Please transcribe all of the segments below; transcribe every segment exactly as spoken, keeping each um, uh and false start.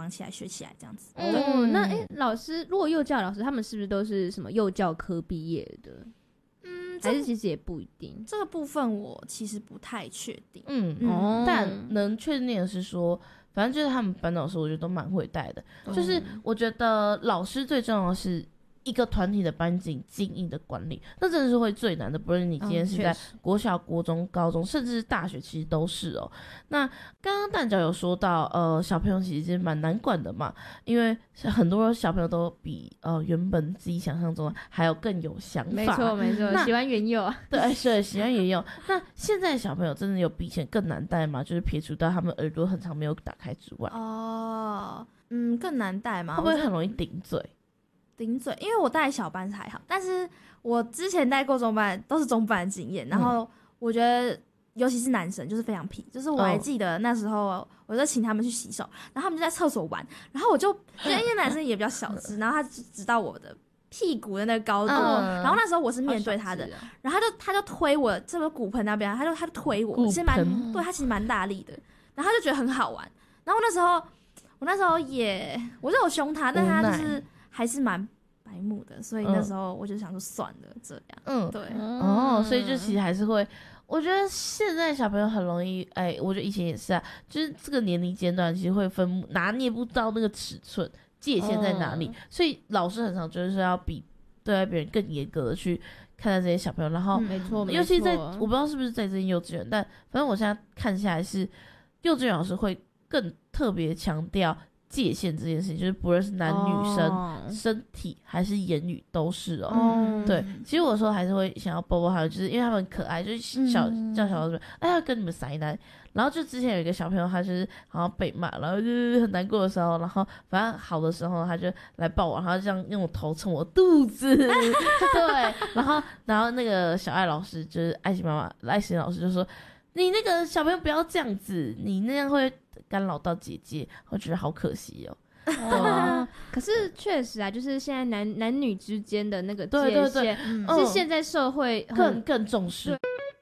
忙起来学起来这样子。 哦、嗯，那哎，老师如果幼教老师他们是不是都是什么幼教科毕业的？嗯，还是其实也不一定。 这个部分我其实不太确定。 嗯，嗯但能确定的是说。反正就是他们班导师，我觉得都蛮会带的。嗯、就是我觉得老师最重要的是一个团体的班级经营的管理，那真的是会最难的。不论你今天是在国小、国中、高中，甚至是大学，其实都是哦。那刚刚蛋饺有说到，呃，小朋友其实蛮难管的嘛，因为很多小朋友都比呃原本自己想象中的还有更有想法。 没错没错，喜欢园幼， 对，是喜欢园幼。那现在小朋友真的有比以前更难带吗？就是撇除到他们耳朵很长没有打开之外。 哦，嗯，更难带吗？ 会不会很容易顶嘴？ 顶嘴，因为我带小班还好，但是我之前带过中班都是中班的经验，然后我觉得尤其是男生就是非常皮，就是我还记得那时候我就请他们去洗手，然后他们就在厕所玩，然后我就因为男生也比较小只，然后他只到我的屁股的那个高度，嗯、然后那时候我是面对他的，啊、然后他就他就推我这个骨盆那边，他就他就推我，其实蛮对他其实蛮大力的，然后他就觉得很好玩，然后那时候我那时候也我就有凶他，但他就是还是蛮白目的，所以那时候我就想说算了，这样，嗯，对， 哦，所以就其实还是会，我觉得现在小朋友很容易，哎，我觉得以前也是啊，就是这个年龄阶段其实会分拿捏不到那个尺寸界限在哪里，嗯、所以老师很常就是要比对待别人更严格的去看待这些小朋友，然后， 嗯、没错， 尤其在我不知道是不是在这间幼稚园，但反正我现在看下来是幼稚园老师会更特别强调界限这件事情，就是不论是男女生、哦、身体还是言语都是哦。嗯、对，其实我说还是会想要抱抱他们，就是因为他们很可爱，就是小、嗯、叫小朋友说，哎呀跟你们塞奶。然后就之前有一个小朋友，他就是好像被骂，然后就是很难过的时候，然后反正好的时候他就来抱我，然后这样用我头蹭我肚子，对，然后然后那个小爱老师就是爱心妈妈爱心老师就说，你那个小朋友不要这样子，你那样会干扰到姐姐，我觉得好可惜哦。 哦，可是确实啊，就是现在男男女之间的那个界限，对对对嗯、是现在社会更更重视。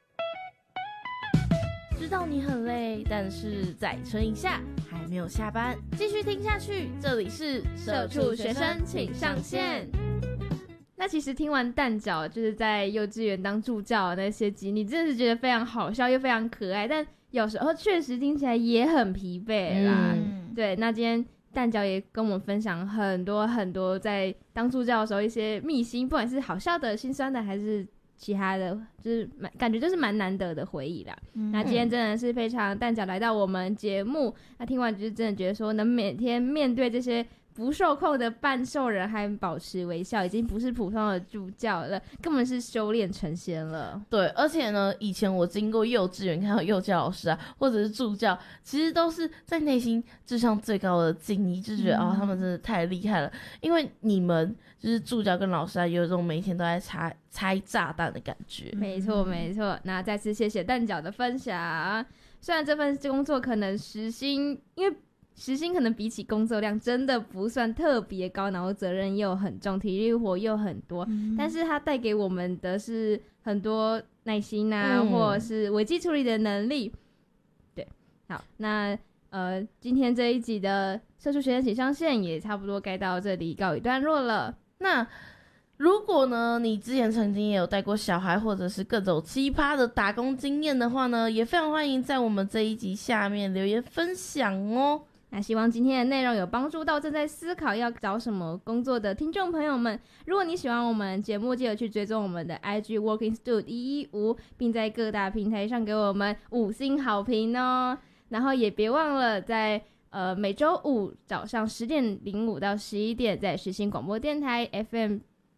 知道你很累，但是再撑一下，还没有下班，继续听下去。这里是社畜学生请上线。那其实听完蛋饺就是在幼稚园当助教的那些集，你真的是觉得非常好笑又非常可爱，但有时候确实听起来也很疲惫啦。嗯、对，那今天蛋饺也跟我们分享很多很多在当助教的时候一些秘辛，不管是好笑的、心酸的，还是其他的，就是蛮感觉就是蛮难得的回忆啦。嗯、那今天真的是非常蛋饺来到我们节目，那听完就是真的觉得说，能每天面对这些不受控的半兽人还保持微笑，已经不是普通的助教了，根本是修炼成仙了。 对，而且呢，以前我经过幼稚园看到幼教老师啊，或者是助教，其实都是在内心智商最高的敬意，就觉得、嗯、哦，他们真的太厉害了。因为你们就是助教跟老师啊，有一种每天都在拆拆炸弹的感觉。 没错，没错。那再次谢谢蛋饺的分享。虽然这份工作可能时薪，因为时薪可能比起工作量真的不算特别高，然后责任又很重，体力活又很多、嗯、但是它带给我们的是很多耐心啊、嗯、或者是危机处理的能力。对，好，那呃，今天这一集的社畜学生请上线也差不多该到这里告一段落了。 那如果呢你之前曾经也有带过小孩或者是各种奇葩的打工经验的话呢，也非常欢迎在我们这一集下面留言分享哦。 那希望今天的内容有帮助到正在思考要找什么工作的听众朋友们。如果你喜欢我们节目，记得去追踪我们的 I G Working Stud 一一五，并在各大平台上给我们五星好评哦。然后也别忘了在呃每周五早上十点零五到十一点，在世新广播电台 F M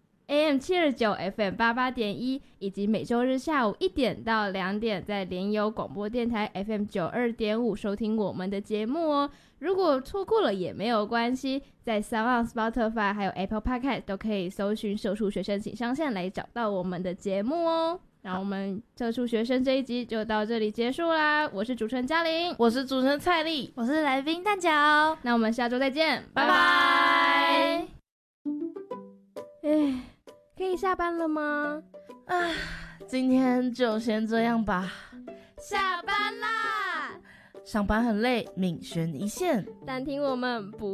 A M 七二九 F M 八八点一，以及每周日下午一点到两点在联友广播电台 F M 九二点五收听我们的节目哦。如果错过了也没有关系，在 SoundOn、Spotify 还有 Apple Podcast 都可以搜寻社畜学生请上线来找到我们的节目哦。那我们社畜学生这一集就到这里结束啦。我是主持人嘉玲， 我是主持人蔡丽， 我是来宾蛋饺。 那我们下周再见， 拜拜。 哎，可以下班了吗？ 啊，今天就先这样吧。 下班啦！ 上班很累，命悬一线， 但听我们不